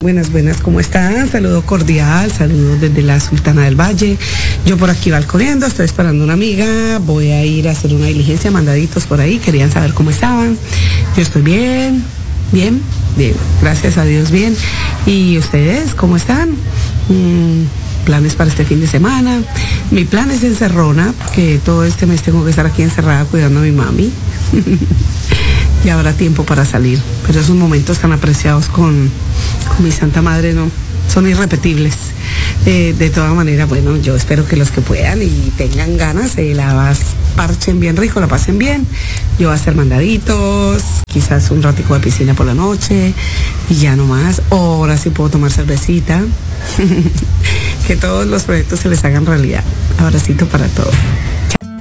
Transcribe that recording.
Buenas, buenas, ¿cómo están? Saludo cordial, saludos desde la Sultana del Valle. Yo por aquí balconeando, estoy esperando una amiga, voy a ir a hacer una diligencia, mandaditos por ahí, querían saber cómo estaban. Yo estoy bien, bien, bien, gracias a Dios bien. ¿Y ustedes cómo están? Planes para este fin de semana. Mi plan es encerrona, que todo este mes tengo que estar aquí encerrada cuidando a mi mami. Y habrá tiempo para salir, pero esos momentos tan apreciados con mi Santa Madre no son irrepetibles. De todas maneras, bueno, yo espero que los que puedan y tengan ganas la parchen bien rico, la pasen bien. Yo voy a hacer mandaditos, quizás un ratico de piscina por la noche y ya no más. Ahora sí puedo tomar cervecita. Que todos los proyectos se les hagan realidad. Abracito para todos.